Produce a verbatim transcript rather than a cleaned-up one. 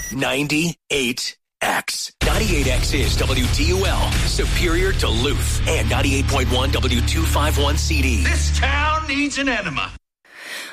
ninety-eight X. ninety-eight X is W D U L, Superior Duluth, and ninety-eight point one W two fifty-one C D. This town needs an enema.